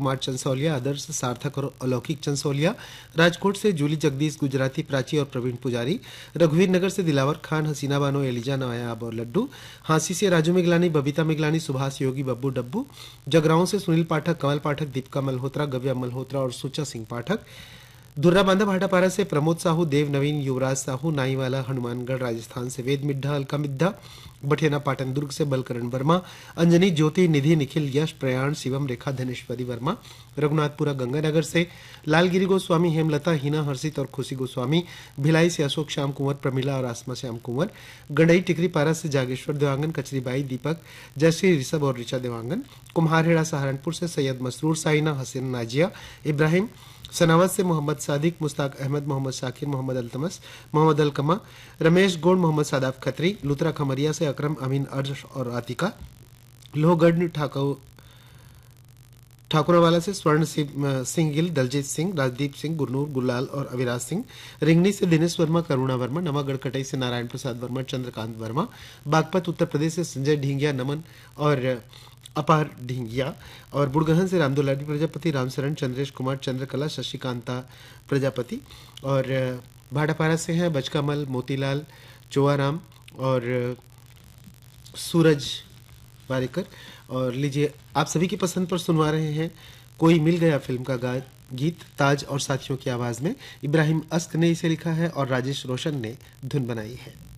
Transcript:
कुमार चंसौलिया, आदर्श, सार्थक और अलौकिक चंसौलिया, राजकोट से जूली जगदीश, गुजराती, प्राची और प्रवीण पुजारी, रघुवीर नगर से दिलावर खान, हसीना बानो, एलिजा, नायाब और लड्डू, हांसी से राजू मिगलानी, बबीता मिगलानी, सुभाष योगी, बब्बू डब्बू, जगराओं से सुनील पाठक, कमल पाठक, दीपिका मल्होत्रा, गव्या मल्होत्रा और सुचा सिंह पाठक, दुर्रा बांधा भाटापारा से प्रमोद साहू, देव नवीन, युवराज साहू, नाईवाला, हनुमानगढ़ राजस्थान से वेद मिड्ढा, अलका मिड्ढा, बठेना पाटन दुर्ग से बलकरण वर्मा, अंजनी, ज्योति, निधि, निखिल, यश, प्रयाण, शिवम, रेखा, धनेश्वरी वर्मा, रघुनाथपुरा गंगानगर से लालगिरी गोस्वामी, हेमलता, हिना, हर्षित और खुशी गोस्वामी, भिलाई से अशोक श्याम कुंवर, प्रमिला और आसमा श्याम कुंवर, गंडई टिकरी पारा से जागेश्वर देवांगन, कचरीबाई, दीपक, जयश्री, ऋषभ और ऋचा देवांगन, कुम्हारहेड़ा सहारनपुर से सैयद मसरूर, साइना, हसन, नाजिया, इब्राहिम, सनावत से मोहम्मद सादिक, मुस्ताक अहमद, मोहम्मद शाकिर, मोहम्मद अल्तमस, मोहम्मद अलकमा, रमेश गोड़, मोहम्मद सादाब खत्री, लुत्रा खमरिया से अकरम, अमीन, अर्श और आतिका, लोहगढ़ ठाकुरवाला से स्वर्ण सिंह गिल, दलजीत सिंह, राजदीप सिंह, गुरनूर, गुलाल और अविराज सिंह, रिंगनी से दिनेश वर्मा, करुणा वर्मा, नवागढ़ कटई से नारायण प्रसाद वर्मा, चंद्रकांत वर्मा, बागपत उत्तर प्रदेश से संजय ढींगिया, नमन और अपार ढींगिया, और बुड़गहन से रामदुलारी प्रजापति, रामशरण, चंद्रेश कुमार, चंद्रकला, शशिकांता प्रजापति, और भाटापारा से हैं बचकामल, मोतीलाल, चोआराम और सूरज वारेकर। और लीजिए आप सभी की पसंद पर सुनवा रहे हैं कोई मिल गया फिल्म का गीत ताज और साथियों की आवाज में। इब्राहिम अस्क ने इसे लिखा है और राजेश रोशन ने धुन बनाई है।